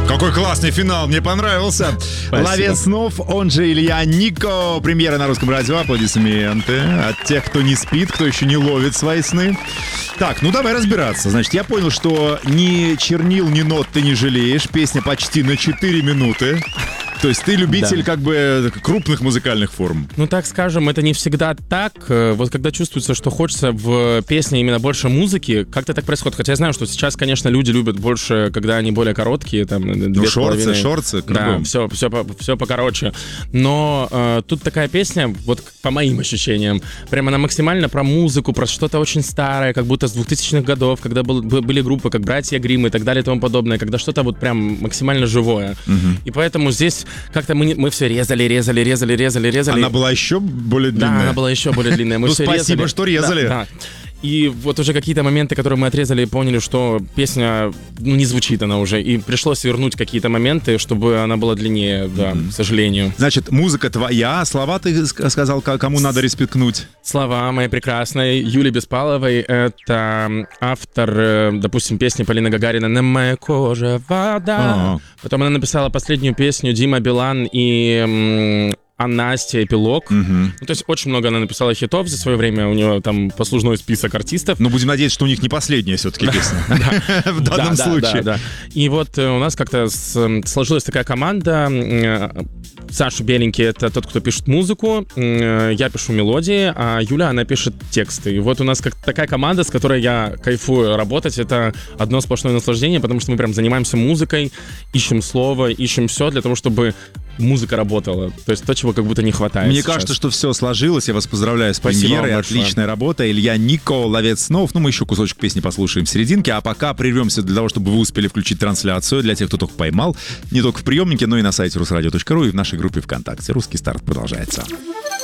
Какой классный финал, мне понравился. Ловец снов, он же Илья Нико. Премьера на Русском радио, аплодисменты от тех, кто не спит, кто еще не ловит свои сны. Так, ну давай разбираться. Значит, я понял, что ни чернил, ни нот ты не жалеешь. Песня почти на 4 минуты. То есть ты любитель как бы крупных музыкальных форм. Ну, так скажем, это не всегда так. Вот когда чувствуется, что хочется в песне именно больше музыки, как-то так происходит. Хотя я знаю, что сейчас, конечно, люди любят больше, когда они более короткие, там, 2,5. Шорцы, да, все покороче. Но тут такая песня, вот по моим ощущениям, прям она максимально про музыку, про что-то очень старое, как будто с 2000-х годов, когда были группы, как «Братья Гримм» и так далее и тому подобное, когда что-то вот прям максимально живое. И поэтому здесь как-то мы все резали. Она была еще более длинная? Да, она была еще более длинная. Мы ну, все спасибо, что резали. Да. И вот уже какие-то моменты, которые мы отрезали, поняли, что песня, не звучит она уже. И пришлось вернуть какие-то моменты, чтобы она была длиннее, да, к сожалению. Значит, музыка твоя, слова ты сказал, кому надо респектнуть? Слова моей прекрасной Юли Беспаловой. Это автор, допустим, песни Полины Гагарина «На моей коже вода». Потом она написала последнюю песню Дима Билан и... А Настя «Эпилог». Ну, то есть очень много она написала хитов за свое время. У нее там послужной список артистов. Но будем надеяться, что у них не последняя все-таки песня. В данном случае. Да. И вот у нас как-то сложилась такая команда. Саша Беленький — это тот, кто пишет музыку. Я пишу мелодии, а Юля, она пишет тексты. И вот у нас как такая команда, с которой я кайфую работать. Это одно сплошное наслаждение, потому что мы прям занимаемся музыкой, ищем слово, ищем все для того, чтобы музыка работала. То есть то, чего как будто не хватает. Мне кажется, что все сложилось. Я вас поздравляю с премьерой. Отличная работа. Илья Нико, «Ловец снов». Ну, мы еще кусочек песни послушаем в серединке. А пока прервемся для того, чтобы вы успели включить трансляцию для тех, кто только поймал. Не только в приемнике, но и на сайте rusradio.ru и в нашей группе ВКонтакте. «Русский старт» продолжается.